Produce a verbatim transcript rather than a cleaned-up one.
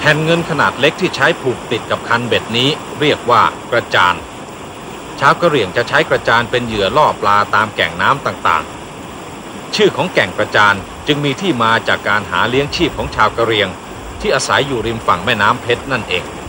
ผ่นเงินขนาดเล็กที่ใช้ผูกติดกับคันเบ็ดนี้เรียกว่ากระจานชาวกะเหรี่ยงจะใช้กระจานเป็นเหยื่อล่อปลาตามแก่งน้ำต่างๆชื่อของแก่งกระจานจึงมีที่มาจากการหาเลี้ยงชีพของชาวกะเหรี่ยงที่อาศัยอยู่ริมฝั่งแม่น้ำเพชรนั่นเอง